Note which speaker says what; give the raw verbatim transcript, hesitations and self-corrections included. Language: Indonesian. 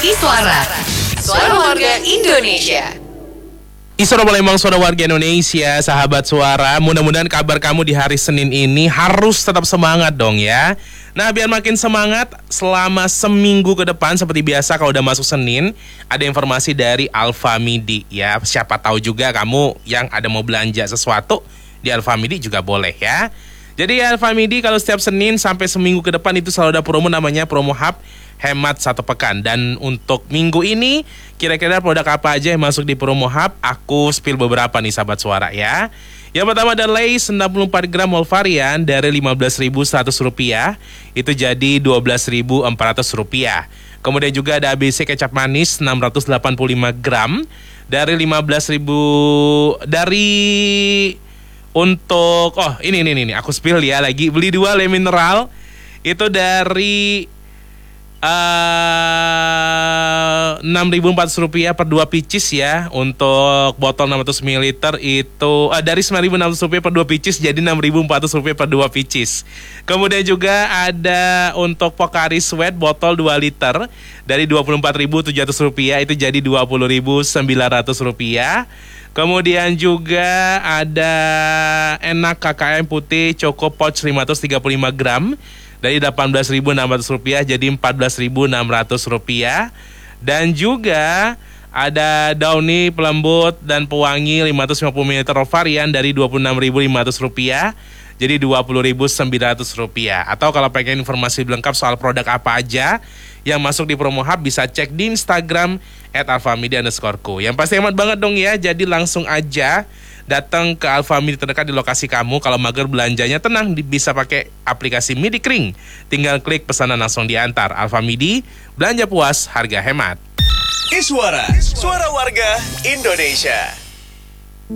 Speaker 1: Iswara, Suara Warga Indonesia.
Speaker 2: Iswara Palembang, suara warga Indonesia, sahabat suara. Mudah-mudahan kabar kamu di hari Senin ini harus tetap semangat dong ya. Nah, biar makin semangat selama seminggu ke depan, seperti biasa kalau udah masuk Senin, ada informasi dari Alfamidi ya. Siapa tahu juga kamu yang ada mau belanja sesuatu di Alfamidi juga boleh ya. Jadi Alfamidi kalau setiap Senin sampai seminggu ke depan itu selalu ada promo, namanya promo Hub Hemat Satu Pekan. Dan untuk minggu ini kira-kira produk apa aja yang masuk di promo Hub? Aku spill beberapa nih sahabat suara ya. Yang pertama ada Lay's enam puluh empat gram all varian dari lima belas ribu seratus rupiah itu jadi dua belas ribu empat ratus rupiah. Kemudian juga ada A B C kecap manis enam ratus delapan puluh lima gram dari lima belas ribu dari untuk oh ini ini ini aku spill ya lagi, beli dua le mineral itu dari Uh, enam ribu empat ratus rupiah per dua pieces ya. Untuk botol enam ratus mililiter itu uh, dari sembilan ribu enam ratus rupiah per dua pieces jadi enam ribu empat ratus rupiah per dua pieces. Kemudian juga ada untuk Pocari Sweat botol dua liter dari dua puluh empat ribu tujuh ratus rupiah itu jadi dua puluh ribu sembilan ratus rupiah. Kemudian juga ada Enak K K M putih Choco Pouch lima ratus tiga puluh lima gram dari delapan belas ribu enam ratus rupiah jadi empat belas ribu enam ratus rupiah. Dan juga ada Downy pelembut dan pewangi lima ratus lima puluh mililiter varian dari dua puluh enam ribu lima ratus rupiah jadi dua puluh ribu sembilan ratus rupiah. Atau kalau pengen informasi lengkap soal produk apa aja yang masuk di promo Hub bisa cek di Instagram at alfamidi underscore co. Yang pasti hemat banget dong ya. Jadi langsung aja datang ke Alfamidi terdekat di lokasi kamu. Kalau mager belanjanya tenang, bisa pakai aplikasi Midikring. Tinggal klik pesanan langsung diantar. Alfamidi, belanja puas, harga hemat.
Speaker 3: Iswara, suara warga Indonesia.